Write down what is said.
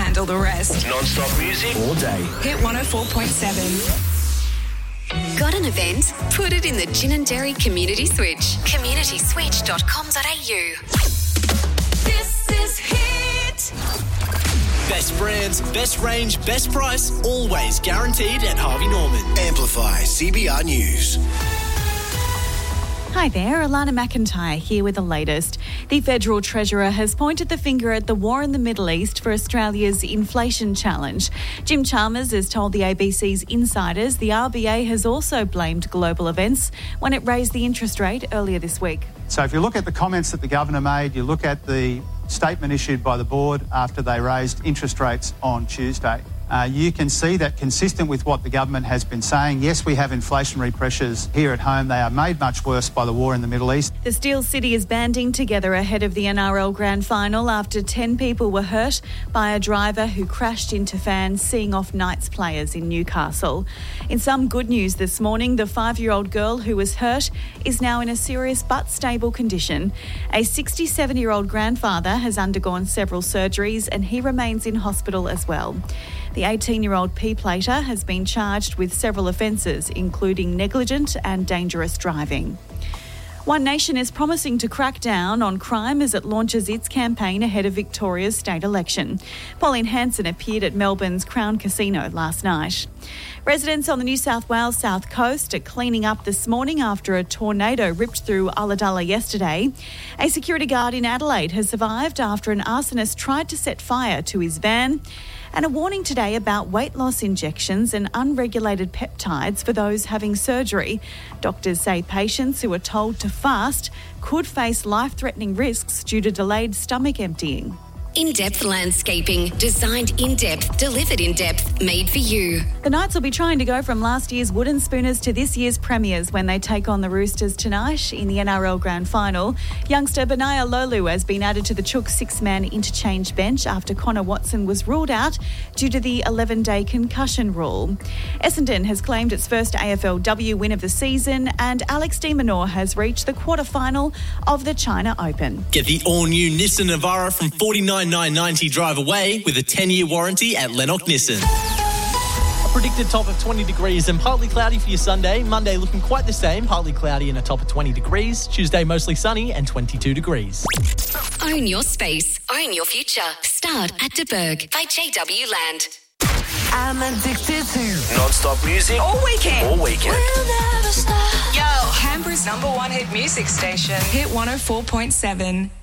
handle the rest. Non-stop music all day. Hit 104.7. Got an event? Put it in the Gin and Dairy Community Switch. communityswitch.com.au. This is Hit. Best brands, best range, best price, always guaranteed at Harvey Norman. Amplify CBR News. Hi there, Alana McIntyre here with the latest. The Federal Treasurer has pointed the finger at the war in the Middle East for Australia's inflation challenge. Jim Chalmers has told the ABC's Insiders the RBA has also blamed global events when it raised the interest rate earlier this week. So if you look at the comments that the Governor made, you look at the statement issued by the board after they raised interest rates on Tuesday, you can see that consistent with what the government has been saying. Yes, we have inflationary pressures here at home. They are made much worse by the war in the Middle East. The Steel City is banding together ahead of the NRL Grand Final after 10 people were hurt by a driver who crashed into fans seeing off Knights players in Newcastle. In some good news this morning, the 5-year-old girl who was hurt is now in a serious but stable condition. A 67-year-old grandfather has undergone several surgeries and he remains in hospital as well. The 18-year-old P-plater has been charged with several offences, including negligent and dangerous driving. One Nation is promising to crack down on crime as it launches its campaign ahead of Victoria's state election. Pauline Hanson appeared at Melbourne's Crown Casino last night. Residents on the New South Wales south coast are cleaning up this morning after a tornado ripped through Ulladulla yesterday. A security guard in Adelaide has survived after an arsonist tried to set fire to his van. And a warning today about weight loss injections and unregulated peptides for those having surgery. Doctors say patients who are told to fast could face life-threatening risks due to delayed stomach emptying. In-depth landscaping, designed in-depth, delivered in-depth, made for you. The Knights will be trying to go from last year's wooden spooners to this year's premiers when they take on the Roosters tonight in the NRL Grand Final. Youngster Benaya Lolu has been added to the Chook 6-man interchange bench after Connor Watson was ruled out due to the 11-day concussion rule. Essendon has claimed its first AFLW win of the season and Alex de Minaur has reached the quarter-final of the China Open. Get the all-new Nissan Navara from $49,990 drive away with a 10-year warranty at Lennox Nissan. A predicted top of 20 degrees and partly cloudy for your Sunday. Monday looking quite the same, partly cloudy and a top of 20 degrees. Tuesday mostly sunny and 22 degrees. Own your space. Own your future. Start at De Burg by JW Land. I'm addicted to Non-stop music all weekend. all weekend. We'll never stop. Yo, Canberra's #1 hit music station. Hit 104.7.